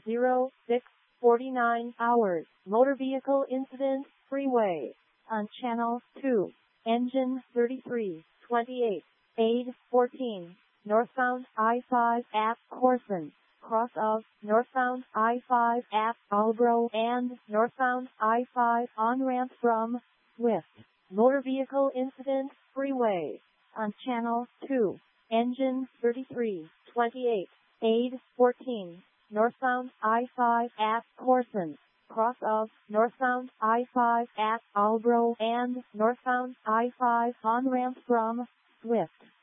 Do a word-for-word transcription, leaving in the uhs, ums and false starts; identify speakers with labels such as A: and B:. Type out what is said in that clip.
A: zero six forty-nine hours. Motor vehicle incident, freeway. On channel two. Engine thirty-three twenty-eight. Aid fourteen. Northbound I five at Corson. Cross of northbound I five at Albro and northbound I five on-ramp from Swift. Motor vehicle incident, freeway. On channel two. Engine thirty-three twenty-eight. Aid fourteen. Northbound I five at Corson. Cross of northbound I five at Albro and northbound I five on-ramp from Swift.